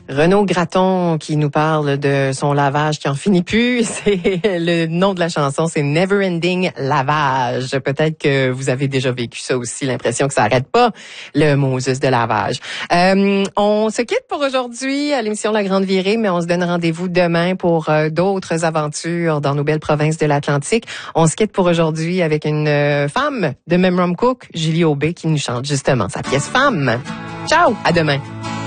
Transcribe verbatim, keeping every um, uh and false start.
Renaud Gratton qui nous parle de son lavage qui en finit plus. C'est le nom de la chanson, c'est Never Ending Lavage. Peut-être que vous avez déjà vécu ça aussi, l'impression que ça arrête pas, le Moses de lavage. Euh, on se quitte pour aujourd'hui à l'émission La Grande Virée, mais on se donne rendez-vous demain pour euh, d'autres aventures dans nos belles provinces de l'Atlantique. On se quitte pour aujourd'hui avec une euh, femme de Memram Cook, Julie Aubé, qui nous chante justement sa pièce Femme. Ciao, à demain.